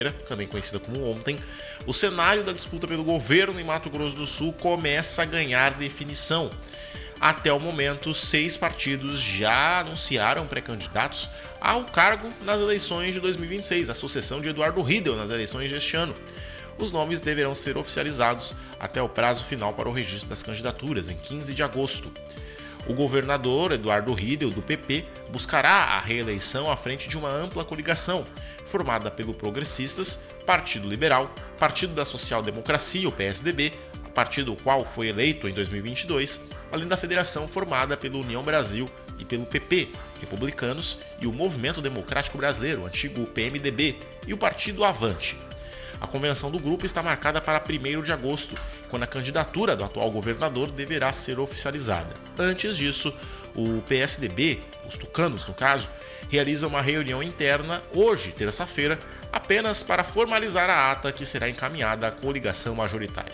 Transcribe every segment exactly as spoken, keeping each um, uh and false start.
também conhecida como ontem, o cenário da disputa pelo governo em Mato Grosso do Sul começa a ganhar definição. Até o momento, seis partidos já anunciaram pré-candidatos ao cargo nas eleições de dois mil e vinte e seis, a sucessão de Eduardo Riedel nas eleições deste ano. Os nomes deverão ser oficializados até o prazo final para o registro das candidaturas, em quinze de agosto. O governador Eduardo Riedel, do P P, buscará a reeleição à frente de uma ampla coligação, formada pelo Progressistas, Partido Liberal, Partido da Social Democracia, o P S D B, partido o qual foi eleito em dois mil e vinte e dois, além da federação formada pela União Brasil e pelo P P, Republicanos, e o Movimento Democrático Brasileiro, antigo P M D B, e o Partido Avante. A convenção do grupo está marcada para primeiro de agosto, quando a candidatura do atual governador deverá ser oficializada. Antes disso, o P S D B, os tucanos no caso, realiza uma reunião interna hoje, terça-feira, apenas para formalizar a ata que será encaminhada à coligação majoritária.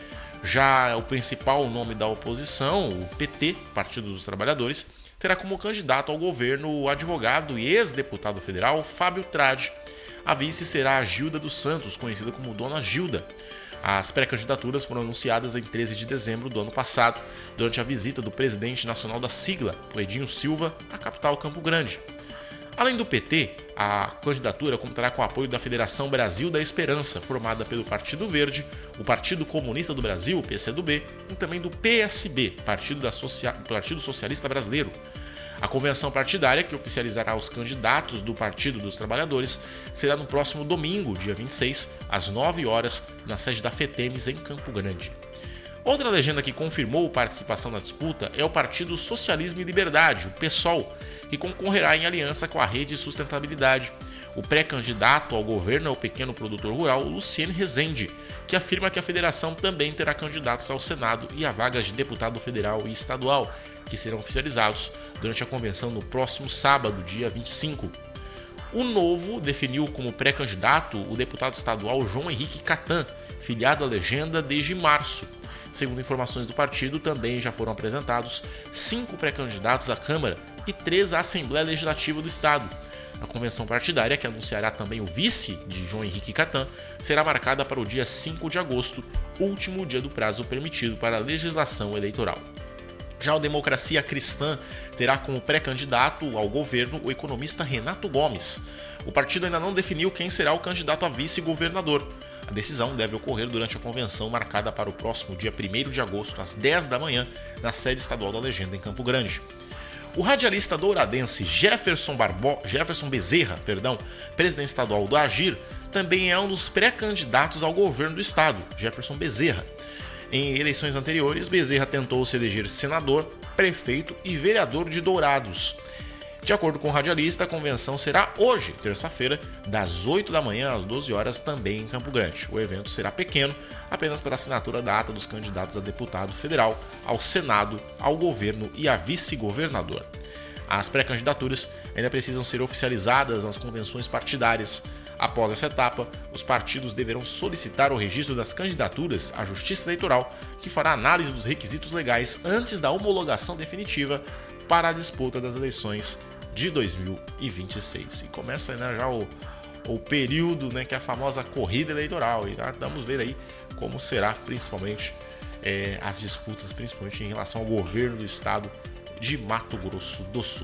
Já o principal nome da oposição, o P T, Partido dos Trabalhadores, terá como candidato ao governo o advogado e ex-deputado federal Fábio Tradi. A vice será a Gilda dos Santos, conhecida como Dona Gilda. As pré-candidaturas foram anunciadas em treze de dezembro do ano passado, durante a visita do presidente nacional da sigla, o Edinho Silva, à capital Campo Grande. Além do P T, a candidatura contará com o apoio da Federação Brasil da Esperança, formada pelo Partido Verde, o Partido Comunista do Brasil, o P C do B, e também do P S B, Partido, da Socia... Partido Socialista Brasileiro. A convenção partidária, que oficializará os candidatos do Partido dos Trabalhadores, será no próximo domingo, dia vinte e seis, às nove horas, na sede da FETEMES, em Campo Grande. Outra legenda que confirmou participação na disputa é o Partido Socialismo e Liberdade, o PSOL, que concorrerá em aliança com a Rede Sustentabilidade. O pré-candidato ao governo é o pequeno produtor rural Luciene Rezende, que afirma que a federação também terá candidatos ao Senado e a vagas de deputado federal e estadual, que serão oficializados durante a convenção no próximo sábado, dia vinte e cinco. O Novo definiu como pré-candidato o deputado estadual João Henrique Catan, filiado à legenda desde março. Segundo informações do partido, também já foram apresentados cinco pré-candidatos à Câmara e três à Assembleia Legislativa do Estado. A convenção partidária, que anunciará também o vice de João Henrique Catan, será marcada para o dia cinco de agosto, último dia do prazo permitido para a legislação eleitoral. Já o Democracia Cristã terá como pré-candidato ao governo o economista Renato Gomes. O partido ainda não definiu quem será o candidato a vice-governador. A decisão deve ocorrer durante a convenção marcada para o próximo dia primeiro de agosto, às dez da manhã, na sede estadual da Legenda, em Campo Grande. O radialista douradense Jefferson, Barbo... Jefferson Bezerra, perdão, presidente estadual do Agir, também é um dos pré-candidatos ao governo do estado, Jefferson Bezerra. Em eleições anteriores, Bezerra tentou se eleger senador, prefeito e vereador de Dourados. De acordo com o radialista, a convenção será hoje, terça-feira, das oito da manhã às doze horas, também em Campo Grande. O evento será pequeno, apenas para assinatura da ata dos candidatos a deputado federal, ao Senado, ao governo e a vice-governador. As pré-candidaturas ainda precisam ser oficializadas nas convenções partidárias. Após essa etapa, os partidos deverão solicitar o registro das candidaturas à Justiça Eleitoral, que fará análise dos requisitos legais antes da homologação definitiva para a disputa das eleições de dois mil e vinte e seis. E começa né, já o, o período, né, que é a famosa corrida eleitoral. E já vamos ver aí como será principalmente é, as disputas, principalmente em relação ao governo do estado de Mato Grosso do Sul.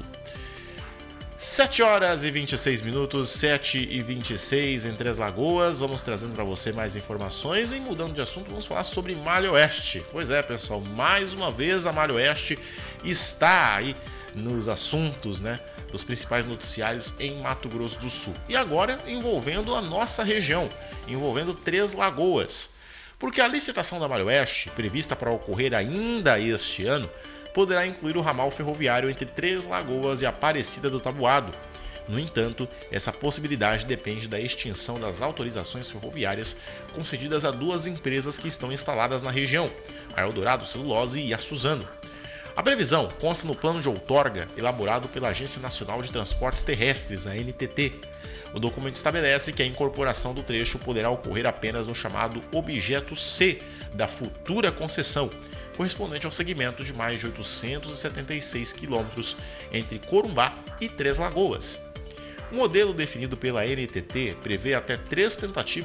sete horas e vinte e seis minutos, sete e vinte e seis em Três Lagoas. Vamos trazendo para você mais informações e mudando de assunto, vamos falar sobre Malha Oeste. Pois é, pessoal, mais uma vez a Malha Oeste está aí nos assuntos, né, dos principais noticiários em Mato Grosso do Sul. E agora envolvendo a nossa região, envolvendo Três Lagoas. Porque a licitação da Malha Oeste, prevista para ocorrer ainda este ano, poderá incluir o ramal ferroviário entre Três Lagoas e Aparecida do Taboado. No entanto, essa possibilidade depende da extinção das autorizações ferroviárias concedidas a duas empresas que estão instaladas na região, a Eldorado Celulose e a Suzano. A previsão consta no plano de outorga elaborado pela Agência Nacional de Transportes Terrestres, a N T T. O documento estabelece que a incorporação do trecho poderá ocorrer apenas no chamado Objeto C da futura concessão, correspondente ao segmento de mais de oitocentos e setenta e seis quilômetros entre Corumbá e Três Lagoas. O modelo definido pela N T T prevê até três tentativas